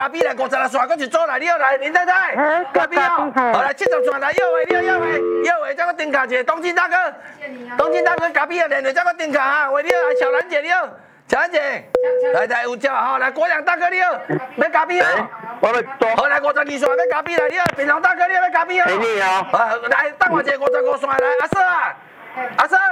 咖啡来50来串，搁一组来了来，林太太，咖啡哦，好来70串来，要的，再搁订卡一个，东进大哥，咖啡啊，连着再搁订卡哈，为了来小兰姐了，小兰姐，来有叫哈，来国良大哥了，要咖啡哦， 我要多。 好来52串要咖啡来了，平常大哥了要咖啡哦，来等我一下55串来，阿嫂啊。阿嫂，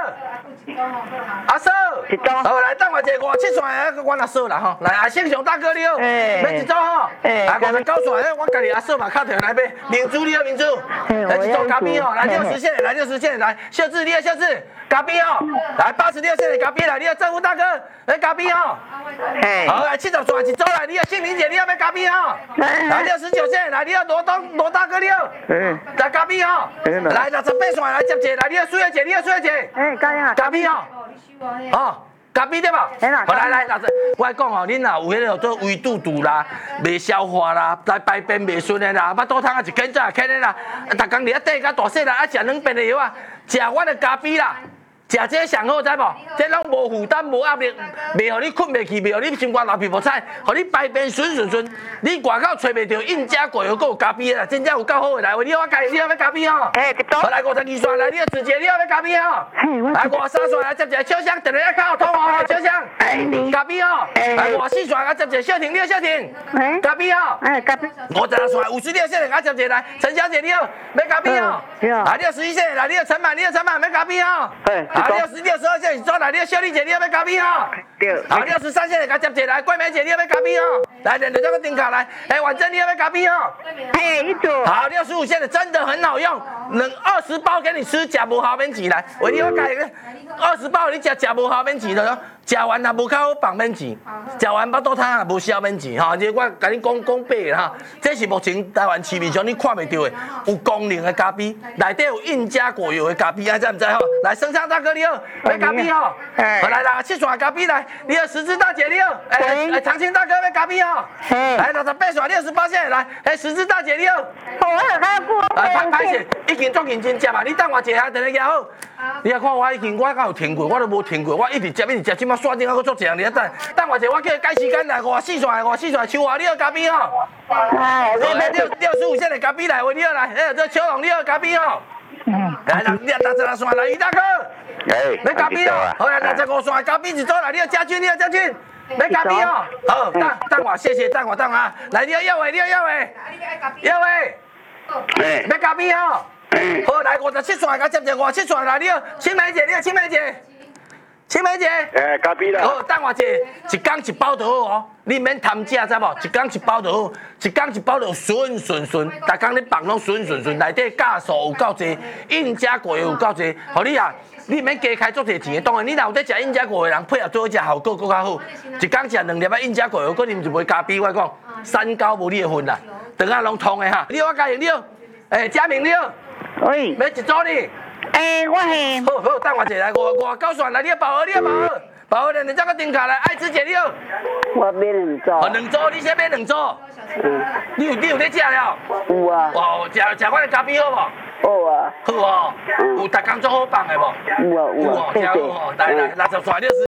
一组。 好来，等我一下57串的，我阿嫂啦吼。来，阿胜雄大哥了，买一组吼。来59串，我家己阿嫂嘛敲电来买。明珠了，明珠，来一组咖啡吼，来60线的，来60线的，来秀智，你的秀智，咖啡吼，来86线的咖啡来，你的政府大哥，来咖啡吼。好来70串一组来，你的杏林姐，你要买咖啡吼。来69线，来你的罗大哥了，来咖啡吼。来68串来接一个，来你的水姐，你的。咖啡哦，咖啡对吧？好来，我讲哦，恁若有迄个做胃肚肚啦、袂消化啦、来排便袂顺的啦、巴肚汤啊一啃再啃的啦，逐工伫遐底甲大细啦，啊食两遍的药啊，食阮的咖啡啦。食这上好，知无？这拢无负担、无压力，袂互你困袂去，袂互你心肝头皮肤菜，互你排便顺。你外口找袂着印加果油，还有咖啡啦，真正有够好的来。你我介，你要咖啡吼？好来52串来，你要直接，你要咖啡吼？来53串来接一个小香，等下较有通哦，小香。咖啡吼？来54串来接一个小婷，你要小婷？咖啡吼？ 咖啡。 56串56线来接一个来，陈小姐你要咖啡吼？来61线来，你要陈满，要咖啡吼？好，61、12线，转来，你小丽姐，你要咖啡哦。对。好，63线来接一个来，桂梅姐，你要咖啡哦。来，连着这个订卡来，婉珍，你要咖啡哦。 一组。 好，65线的真的很好用，能20包给你吃，吃无效免钱来。为你我改个20包，你吃无效免钱的咯。吃完也无较好放免钱，吃完巴肚汤也无消免钱哈。这我甲你讲白的哈，这是目前台湾市面上你看袂到的，有功能的咖啡，内底有印加果油的咖啡，知唔知吼？来，生昌大哥你好，要咖啡吼？来7串咖啡来，你好，十字大姐你好，长青大哥要咖啡吼？来68串68线来，十字大姐你好。拍摄已经足认真接啊，你等我一下，等下也好。你看我已经，我敢有停过，我都无停过，我一直接，即马刷顶还佫足强，你等我一下，我叫伊改时间来54串秋华你好咖啡吼。65线的咖啡来，你好来，这秋龙你好咖啡吼。来60串来，于大哥。要咖啡哦，好来65串咖啡一组来，你好家俊，要咖啡哦。好，等我，谢谢，等我啊，来你好要的，要咖啡哦。好来57串，甲接一57串来，你好，青梅姐， 咖啡啦。 好，等我一工一包就好哦，你免贪食知无？一工一包就好，一工一包就顺，逐工你放拢顺，内底价数有够济，印加果油有够济，互你啊，你免加开足济钱的。当然，你若有在食印加果油的人，配合做伙食效果更较好。一工食2粒啊印加果油，可能就袂咖啡。我讲3高无你的份啦，肠仔拢通的哈。你好，我介绍你好，嘉明你好， 喂， 要一组呢？ 我是。 好，等我一下来59串来，你要保额连这个订卡来，爱芝姐你好。 我买2组。 2组，你先买2组。你有在食了？ 有啊。 哦，食我的咖啡好无？ 好啊。 好哦。有逐工做好放的无？ 有啊， 真好哦。来60串60。